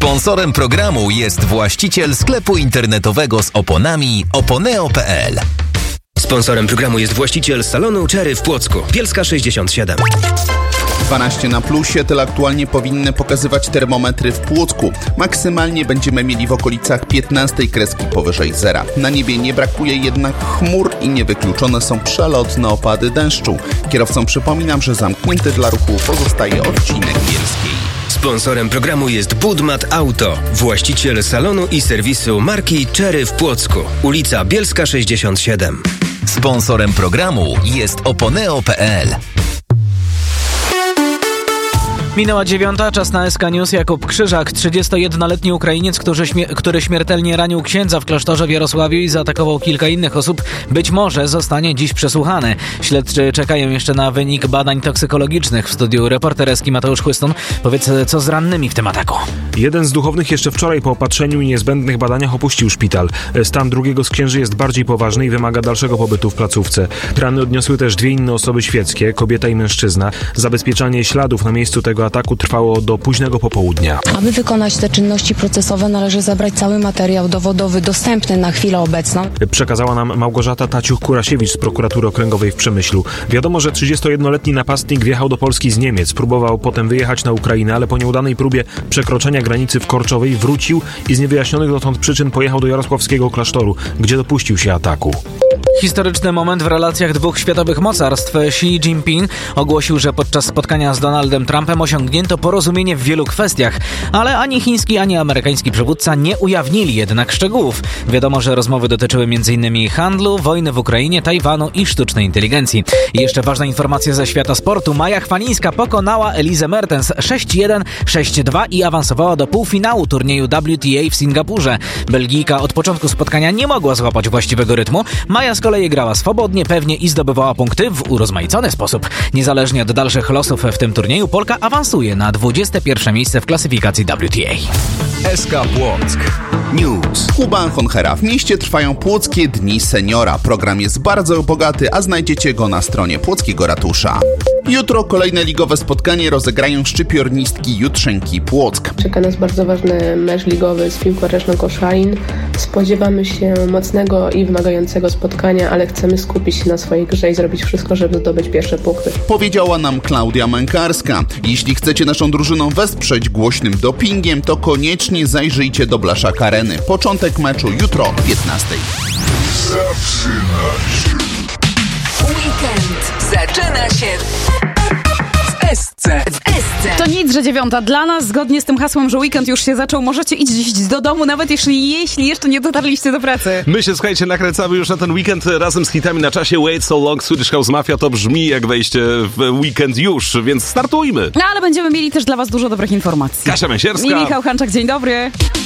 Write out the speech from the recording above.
Sponsorem programu jest właściciel sklepu internetowego z oponami oponeo.pl. Sponsorem programu jest właściciel salonu Cherry w Płocku. Bielska 67. 12 na plusie, tyle aktualnie powinny pokazywać termometry w Płocku. Maksymalnie będziemy mieli w okolicach 15 kreski powyżej zera. Na niebie nie brakuje jednak chmur i niewykluczone są przelotne opady deszczu. Kierowcom przypominam, że zamknięty dla ruchu pozostaje odcinek Bielskiej. Sponsorem programu jest Budmat Auto, właściciel salonu i serwisu marki Cherry w Płocku. Ulica Bielska 67. Sponsorem programu jest oponeo.pl. Minęła 9, czas na SK News. Jakub Krzyżak, 31-letni Ukrainiec, który śmiertelnie ranił księdza w klasztorze w Jarosławiu i zaatakował kilka innych osób, być może zostanie dziś przesłuchany. Śledczy czekają jeszcze na wynik badań toksykologicznych. W studiu reporter SK Mateusz Chłystun. Powiedz, co z rannymi w tym ataku? Jeden z duchownych jeszcze wczoraj po opatrzeniu i niezbędnych badaniach opuścił szpital. Stan drugiego z księży jest bardziej poważny i wymaga dalszego pobytu w placówce. Rany odniosły też 2 inne osoby świeckie, kobieta i mężczyzna. Zabezpieczanie śladów na miejscu tego ataku trwało do późnego popołudnia. Aby wykonać te czynności procesowe, należy zebrać cały materiał dowodowy dostępny na chwilę obecną. Przekazała nam Małgorzata Taciuch-Kurasiewicz z prokuratury okręgowej w Przemyślu. Wiadomo, że 31-letni napastnik wjechał do Polski z Niemiec. Próbował potem wyjechać na Ukrainę, ale po nieudanej próbie przekroczenia granicy w Korczowej wrócił i z niewyjaśnionych dotąd przyczyn pojechał do jarosławskiego klasztoru, gdzie dopuścił się ataku. Historyczny moment w relacjach dwóch światowych mocarstw. Xi Jinping ogłosił, że podczas spotkania z Donaldem Trumpem osiągnięto porozumienie w wielu kwestiach, ale ani chiński, ani amerykański przywódca nie ujawnili jednak szczegółów. Wiadomo, że rozmowy dotyczyły m.in. handlu, wojny w Ukrainie, Tajwanu i sztucznej inteligencji. I jeszcze ważna informacja ze świata sportu. Maja Chwalińska pokonała Elizę Mertens 6-1, 6-2 i awansowała do półfinału turnieju WTA w Singapurze. Belgijka od początku spotkania nie mogła złapać właściwego rytmu. Maja z kolei grała swobodnie, pewnie i zdobywała punkty w urozmaicony sposób. Niezależnie od dalszych losów w tym turnieju, Polka awansuje na 21 miejsce w klasyfikacji WTA. SK Płock News. Kuba Honchera. W mieście trwają Płockie Dni Seniora. Program jest bardzo bogaty, a znajdziecie go na stronie Płockiego Ratusza. Jutro kolejne ligowe spotkanie rozegrają szczypiornistki Jutrzenki Płock. Czeka nas bardzo ważny mecz ligowy z piłką ręczną Koszalin. Spodziewamy się mocnego i wymagającego spotkania, ale chcemy skupić się na swojej grze i zrobić wszystko, żeby zdobyć pierwsze punkty. Powiedziała nam Klaudia Mękarska. Jeśli chcecie naszą drużyną wesprzeć głośnym dopingiem, to koniecznie zajrzyjcie do Blaszak Areny. Początek meczu jutro o 15:00. Weekend zaczyna się w SC. To nic, że 9. Dla nas, zgodnie z tym hasłem, że weekend już się zaczął, możecie iść do domu, nawet jeśli jeszcze nie dotarliście do pracy. My się, słuchajcie, nakręcamy już na ten weekend razem z hitami na czasie. Wait So Long, Swedish House Mafia. To brzmi jak wejście w weekend już, więc startujmy. No ale będziemy mieli też dla was dużo dobrych informacji. Kasia Męsierska I Michał Hanczak, dzień dobry.